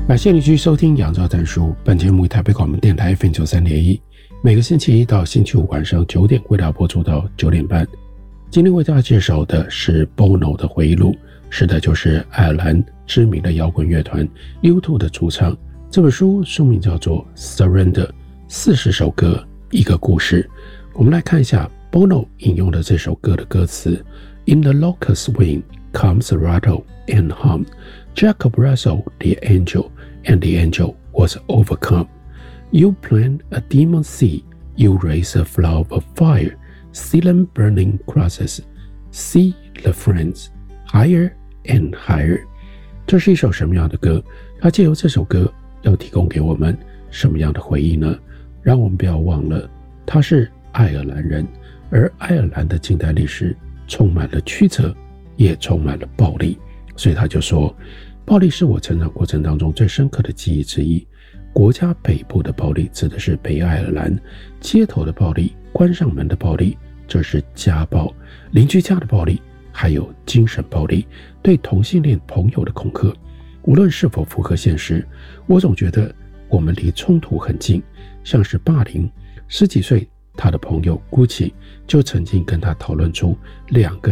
感谢你继续收听杨照谈书，本节目台北广播电台 FM93.1，每个星期一到星期五晚上9点为大家播出到9点半。今天为大家介绍的是 Bono 的回忆录，是的，就是爱尔兰知名的摇滚乐团 U2 的主唱。这本书书名叫做 Surrender， 40首歌一个故事。我们来看一下 Bono 引用的这首歌的歌词。 In the locust wind comes a rattle and hum, Jacob wrestled the angel, and the angel was overcome. You plant a demon seed, you raise a flower of fire, see them burning crosses, see the flames higher and higher. 这是一首什么样的歌？它借由这首歌要提供给我们什么样的回忆呢？让我们不要忘了，他是爱尔兰人，而爱尔兰的近代历史充满了曲折，也充满了暴力。所以他就说，暴力是我成长过程当中最深刻的记忆之一。国家北部的暴力指的是北爱尔兰，街头的暴力，关上门的暴力，这是家暴，邻居家的暴力，还有精神暴力，对同性恋朋友的恐吓。无论是否符合现实，我总觉得我们离冲突很近，像是霸凌。10几岁他的朋友 Gucci 就曾经跟他讨论出2个